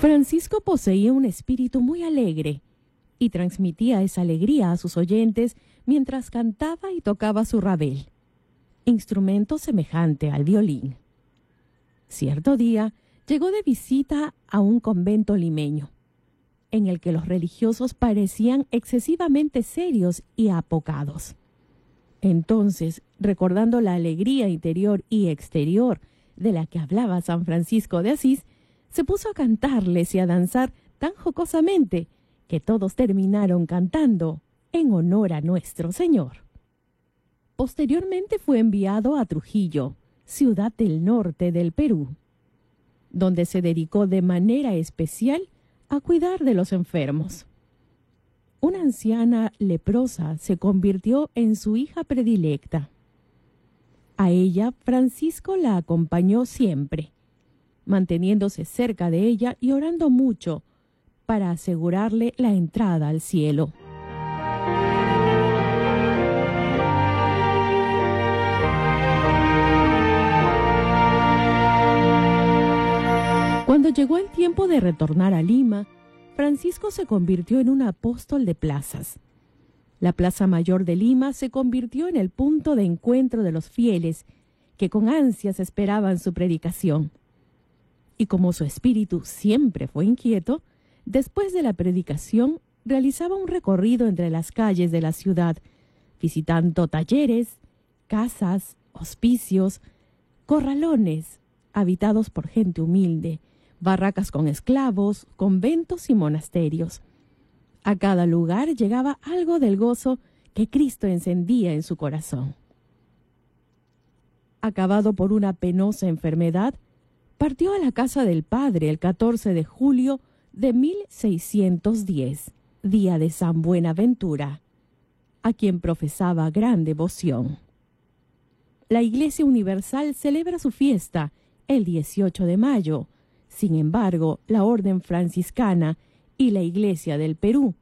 Francisco poseía un espíritu muy alegre y transmitía esa alegría a sus oyentes mientras cantaba y tocaba su rabel, instrumento semejante al violín. Cierto día llegó de visita a un convento limeño, en el que los religiosos parecían excesivamente serios y apocados. Entonces, recordando la alegría interior y exterior de la que hablaba San Francisco de Asís, se puso a cantarles y a danzar tan jocosamente que todos terminaron cantando en honor a nuestro Señor. Posteriormente fue enviado a Trujillo, ciudad del norte del Perú, donde se dedicó de manera especial a cuidar de los enfermos. Una anciana leprosa se convirtió en su hija predilecta. A ella, Francisco la acompañó siempre, manteniéndose cerca de ella y orando mucho para asegurarle la entrada al cielo. Cuando llegó el tiempo de retornar a Lima, Francisco se convirtió en un apóstol de plazas. La Plaza Mayor de Lima se convirtió en el punto de encuentro de los fieles que con ansias esperaban su predicación. Y como su espíritu siempre fue inquieto, después de la predicación realizaba un recorrido entre las calles de la ciudad, visitando talleres, casas, hospicios, corralones habitados por gente humilde, barracas con esclavos, conventos y monasterios. A cada lugar llegaba algo del gozo que Cristo encendía en su corazón. Acabado por una penosa enfermedad, partió a la casa del Padre el 14 de julio de 1610, día de San Buenaventura, a quien profesaba gran devoción. La Iglesia Universal celebra su fiesta el 18 de mayo. Sin embargo, la Orden Franciscana y la Iglesia del Perú